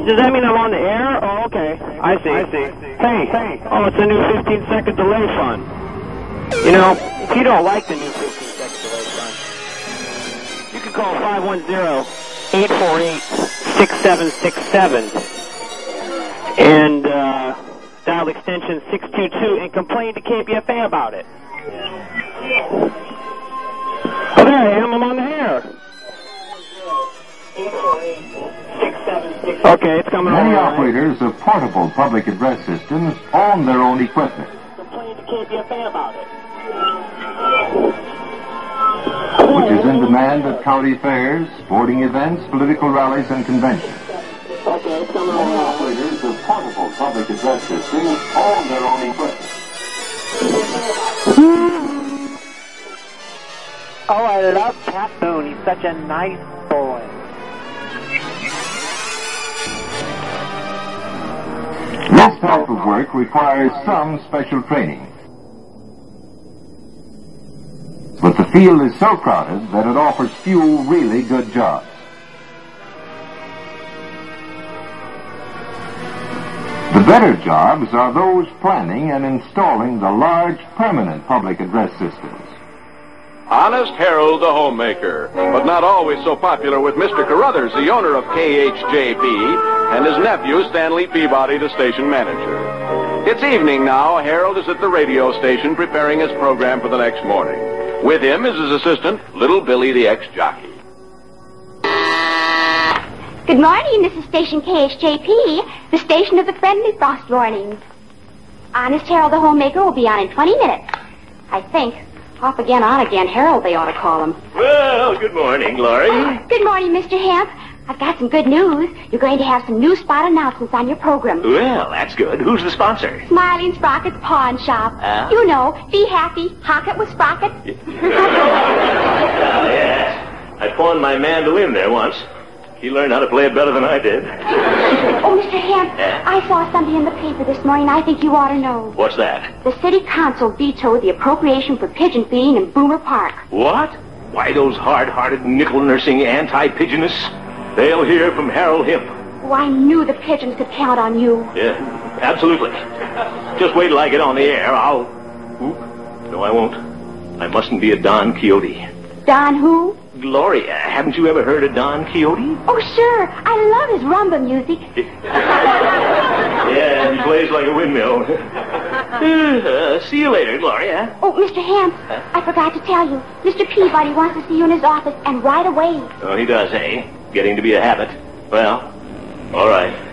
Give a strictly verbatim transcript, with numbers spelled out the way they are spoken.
Does that mean I'm on the air? Oh, okay. I see. I see. Hey, hey. Oh, it's a new fifteen second delay fund. You know, if you don't like the new fifteen second delay fund, you can call five one zero, eight four eight, six seven six seven and uh, dial extension six two two and complain to K P F A about it. Oh, there I am. I'm on the air. Okay, it's coming on. Many operators of portable public address systems own their own equipment. Complain to K P F A about it. Which is in demand at county fairs, sporting events, political rallies, and conventions. Okay, it's coming on. Many operators of portable public address systems own their own equipment. Oh, I love Pat Boone. He's such a nice boy. This type of work requires some special training. But the field is so crowded that it offers few really good jobs. The better jobs are those planning and installing the large permanent public address systems. Honest Harold the Homemaker, but not always so popular with Mister Carruthers, the owner of K H J P, and his nephew, Stanley Peabody, the station manager. It's evening now. Harold is at the radio station preparing his program for the next morning. With him is his assistant, Little Billy, the ex-jockey. Good morning, this is station K H J P, the station of the friendly frost warnings. Honest Harold the Homemaker will be on in twenty minutes, I think. Off again, on again. Harold, they ought to call him. Well, good morning, Laurie. Good morning, Mister Hemp. I've got some good news. You're going to have some new spot announcements on your program. Well, that's good. Who's the sponsor? Smiling Sprocket's Pawn Shop. Uh? You know, be happy, hock it with Sprocket. uh, yes. I pawned my mandolin there once. He learned how to play it better than I did. Oh, Mister Hemp, Uh? I saw something in the paper this morning I think you ought to know. What's that? The city council vetoed the appropriation for pigeon feeding in Boomer Park. What? Why, those hard-hearted, nickel-nursing anti-pigeonists? They'll hear from Harold Hemp. Oh, I knew the pigeons could count on you. Yeah, absolutely. Just wait till I get on the air. I'll... Oop. No, I won't. I mustn't be a Don Quixote. Don who? Gloria, haven't you ever heard of Don Quixote? Oh, sure. I love his rumba music. Yeah, he plays like a windmill. uh, see you later, Gloria. Oh, Mister Hemp, I forgot to tell you. Mister Peabody wants to see you in his office, and right away. Oh, he does, eh? Getting to be a habit. Well, all right.